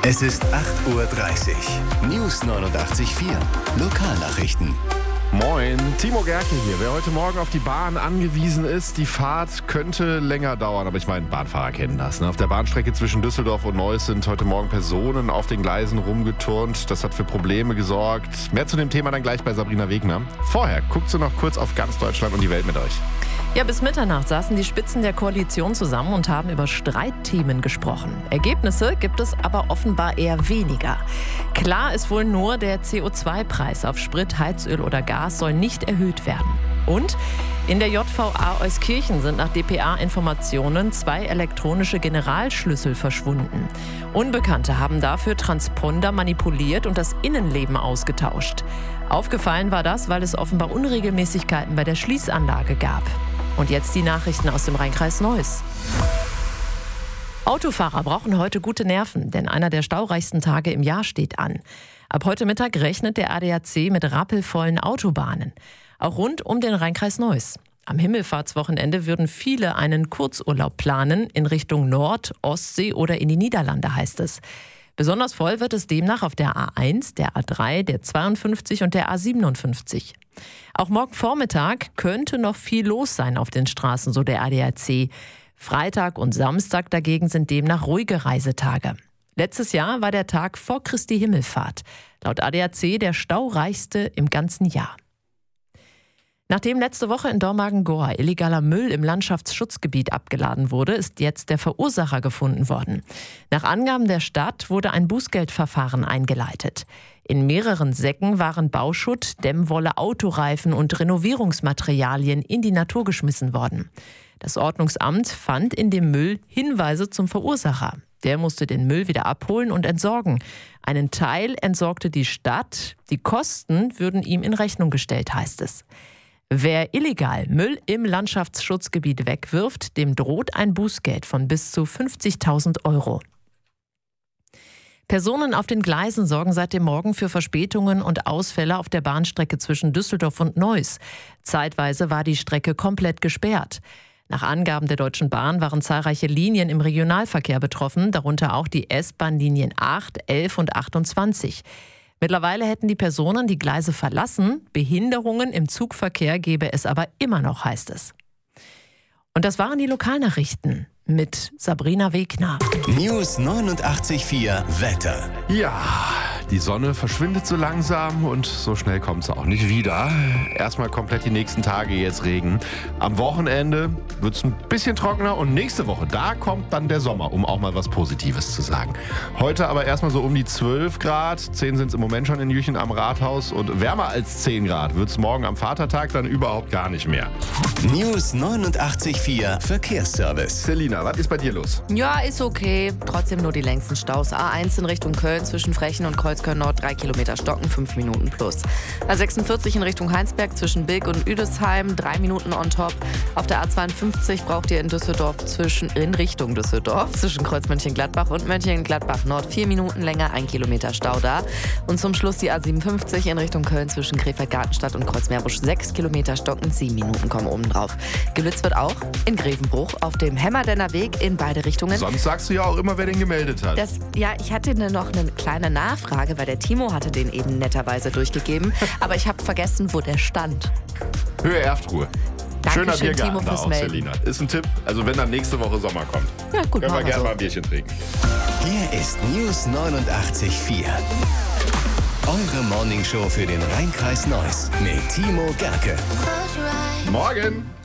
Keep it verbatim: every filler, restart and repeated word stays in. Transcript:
Es ist acht Uhr dreißig. News neunundachtzig Komma vier. Lokalnachrichten. Moin, Timo Gerke hier. Wer heute Morgen auf die Bahn angewiesen ist, die Fahrt könnte länger dauern. Aber ich meine, Bahnfahrer kennen das. Ne? Auf der Bahnstrecke zwischen Düsseldorf und Neuss sind heute Morgen Personen auf den Gleisen rumgeturnt. Das hat für Probleme gesorgt. Mehr zu dem Thema dann gleich bei Sabrina Wegner. Vorher guckt sie noch kurz auf ganz Deutschland und die Welt mit euch. Ja, bis Mitternacht saßen die Spitzen der Koalition zusammen und haben über Streitthemen gesprochen. Ergebnisse gibt es aber offenbar eher weniger. Klar ist wohl nur, der C O zwei Preis auf Sprit, Heizöl oder Gas soll nicht erhöht werden. Und in der J V A Euskirchen sind nach D P A-Informationen zwei elektronische Generalschlüssel verschwunden. Unbekannte haben dafür Transponder manipuliert und das Innenleben ausgetauscht. Aufgefallen war das, weil es offenbar Unregelmäßigkeiten bei der Schließanlage gab. Und jetzt die Nachrichten aus dem Rheinkreis Neuss. Autofahrer brauchen heute gute Nerven, denn einer der staureichsten Tage im Jahr steht an. Ab heute Mittag rechnet der A D A C mit rappelvollen Autobahnen. Auch rund um den Rheinkreis Neuss. Am Himmelfahrtswochenende würden viele einen Kurzurlaub planen in Richtung Nord-, Ostsee oder in die Niederlande, heißt es. Besonders voll wird es demnach auf der A eins, der A drei, der zweiundfünfzig und der A siebenundfünfzig. Auch morgen Vormittag könnte noch viel los sein auf den Straßen, so der A D A C. Freitag und Samstag dagegen sind demnach ruhige Reisetage. Letztes Jahr war der Tag vor Christi Himmelfahrt. Laut A D A C der staureichste im ganzen Jahr. Nachdem letzte Woche in Dormagen-Goa illegaler Müll im Landschaftsschutzgebiet abgeladen wurde, ist jetzt der Verursacher gefunden worden. Nach Angaben der Stadt wurde ein Bußgeldverfahren eingeleitet. In mehreren Säcken waren Bauschutt, Dämmwolle, Autoreifen und Renovierungsmaterialien in die Natur geschmissen worden. Das Ordnungsamt fand in dem Müll Hinweise zum Verursacher. Der musste den Müll wieder abholen und entsorgen. Einen Teil entsorgte die Stadt. Die Kosten würden ihm in Rechnung gestellt, heißt es. Wer illegal Müll im Landschaftsschutzgebiet wegwirft, dem droht ein Bußgeld von bis zu fünfzigtausend Euro. Personen auf den Gleisen sorgen seit dem Morgen für Verspätungen und Ausfälle auf der Bahnstrecke zwischen Düsseldorf und Neuss. Zeitweise war die Strecke komplett gesperrt. Nach Angaben der Deutschen Bahn waren zahlreiche Linien im Regionalverkehr betroffen, darunter auch die S-Bahn-Linien acht, elf und achtundzwanzig. Mittlerweile hätten die Personen die Gleise verlassen. Behinderungen im Zugverkehr gäbe es aber immer noch, heißt es. Und das waren die Lokalnachrichten mit Sabrina Wegner. News neunundachtzig Komma vier Wetter. Ja, die Sonne verschwindet so langsam und so schnell kommt sie auch nicht wieder. Erstmal komplett die nächsten Tage jetzt Regen. Am Wochenende wird es ein bisschen trockener und nächste Woche, da kommt dann der Sommer, um auch mal was Positives zu sagen. Heute aber erstmal so um die zwölf Grad. zehn sind es im Moment schon in Jüchen am Rathaus und wärmer als zehn Grad wird es morgen am Vatertag dann überhaupt gar nicht mehr. News neunundachtzig Komma vier Verkehrsservice. Selina, was ist bei dir los? Ja, ist okay. Trotzdem nur die längsten Staus. A eins in Richtung Köln zwischen Frechen und Kreuzköln Nord, drei Kilometer Stocken, fünf Minuten plus. A sechsundvierzig in Richtung Heinsberg zwischen Bilk und Üdesheim, drei Minuten on top. Auf der A zweiundfünfzig braucht ihr in Düsseldorf zwischen, in Richtung Düsseldorf, zwischen Kreuz Mönchengladbach und Mönchengladbach Nord, vier Minuten länger, ein Kilometer Stau da. Und zum Schluss die A siebenundfünfzig in Richtung Köln zwischen Krefeld-Gartenstadt und Kreuzmeerbusch, sechs Kilometer Stocken, sieben Minuten kommen oben drauf. Geblitzt wird auch in Grevenbruch auf dem Hemmerdenner Weg in beide Richtungen. Sonst sagst du ja auch immer, wer den gemeldet hat. Das, ja, ich hatte ne, noch eine kleine Nachfrage, weil der Timo hatte den eben netterweise durchgegeben. Aber ich habe vergessen, wo der stand. Höhe Erftruhe. Dankeschön, Schöner Biergarten Timo, da fürs auch, Melden. Selina. Ist ein Tipp. Also wenn dann nächste Woche Sommer kommt, Ja, gut, können wir machen wir gerne so. mal ein Bierchen trinken. Hier ist News neunundachtzig Komma vier. Eure Morningshow für den Rheinkreis Neuss mit Timo Gerke. Morgen!